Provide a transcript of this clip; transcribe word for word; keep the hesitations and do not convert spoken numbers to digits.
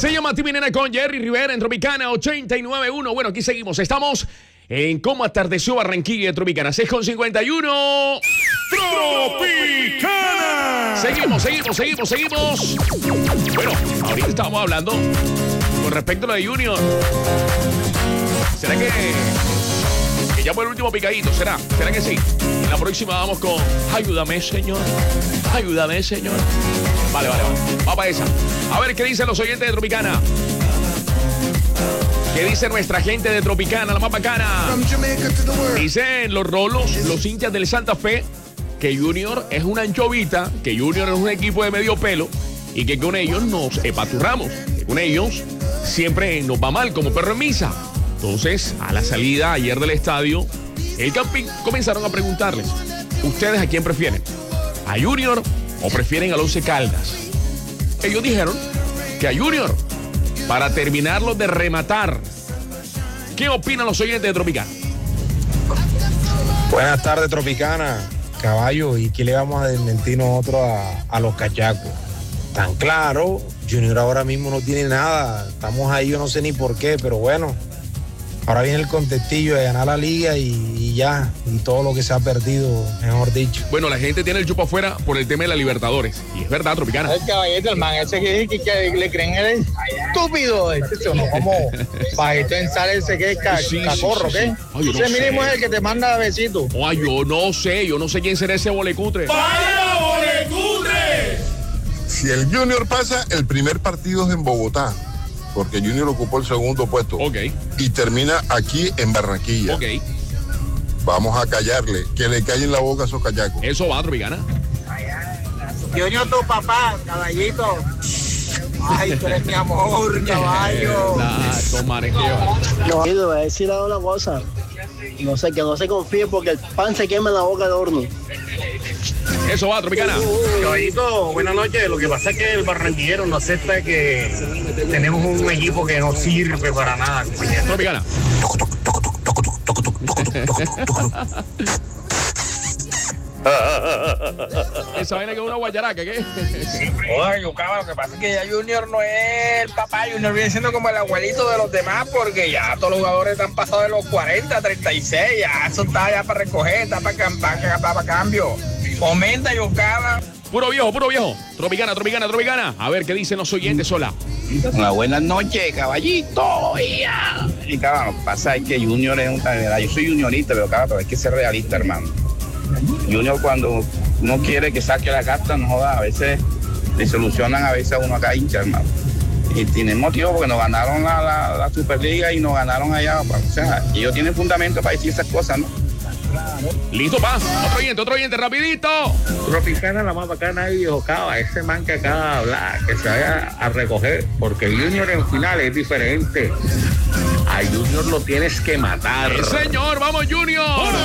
Se llama Timmy Nena con Jerry Rivera en Tropicana ochenta y nueve punto uno. Bueno, aquí seguimos. Estamos en Cómo Atardeció Barranquilla de Tropicana seis con cincuenta y uno. ¡Tropicana! Seguimos, seguimos, seguimos, seguimos. Bueno, ahorita estábamos hablando con respecto a lo de Junior. ¿Será que, que ya fue el último picadito? ¿Será? ¿Será que sí? En la próxima vamos con Ayúdame, Señor. Ayúdame, Señor. Vale, vale, vale. Va para esa. A ver, ¿qué dicen los oyentes de Tropicana? ¿Qué dice nuestra gente de Tropicana, la más bacana? Dicen los rolos, los hinchas del Santa Fe, que Junior es una anchovita, que Junior es un equipo de medio pelo y que con ellos nos epaturramos, que con ellos siempre nos va mal como perro en misa. Entonces, a la salida ayer del estadio, el camping comenzaron a preguntarles, ¿ustedes a quién prefieren? ¿A Junior o prefieren al Once Caldas? Ellos dijeron que a Junior, para terminarlo de rematar. ¿Qué opinan los oyentes de Tropicana? Buenas tardes, Tropicana. Caballo, ¿y qué le vamos a desmentir nosotros a, a los cachacos? Tan claro, Junior ahora mismo no tiene nada. Estamos ahí, yo no sé ni por qué, pero bueno. Ahora viene el contestillo de ganar la liga y, y ya, y todo lo que se ha perdido, mejor dicho. Bueno, la gente tiene el chupo afuera por el tema de la Libertadores. Y es verdad, Tropicana. El caballito, el man ese que, que, que le creen el estúpido. Este no como para pensar ese que es ca, Sí, sí, cacorro, sí, sí, ¿qué? sí. Ay, yo no Ese mínimo sé. es el que te manda besitos. Ay, yo no sé, yo no sé quién será ese bolecutre. ¡Vaya bolecutre! Si el Junior pasa, el primer partido es en Bogotá, porque Junior ocupó el segundo puesto. Ok, Y termina aquí en Barranquilla. ok. Vamos a callarle, que le callen la boca a esos cachacos. Eso va, Tropicana. Junior, tu papá, caballito. Ay, tú eres mi amor, caballo. Exacto, manejeo. No, le voy a decir una cosa. No sé, que no se confíe porque el pan se quema en la boca del horno. Eso va, Tropicana. Caballito, buenas noches. Lo que pasa es que el barranquillero no acepta que tenemos un equipo que no sirve para nada, compañero. Tropicana. Esa vaina que es una guayaraca, ¿qué? Oye, yo cabrón, lo que pasa es que ya Junior no es el papá, Junior viene siendo como el abuelito de los demás, porque ya todos los jugadores están pasados de los cuarenta, treinta y seis, ya eso está ya para recoger, está para, para, para, para cambio. Aumenta, Yocaba. Puro viejo, puro viejo. Tropicana, Tropicana, Tropicana. A ver qué dicen los oyentes sola. Una buenas noches, caballito. Ya. Y cabrón, lo que pasa es que Junior es un verdad. Yo soy juniorista, pero cabrón, hay que ser realista, hermano. Junior, cuando uno quiere que saque la carta, no joda, a veces le solucionan a veces a uno acá hincha, hermano. Y tienen motivo porque nos ganaron la, la, la Superliga y nos ganaron allá. O sea, ellos tienen fundamento para decir esas cosas, ¿no? Listo, pa. Otro oyente, otro oyente, rapidito. Tropicana, la más bacana y Ocava, ese man que acaba de hablar, que se vaya a recoger, porque Junior en final es diferente. A Junior lo tienes que matar. Sí, señor, vamos, Junior.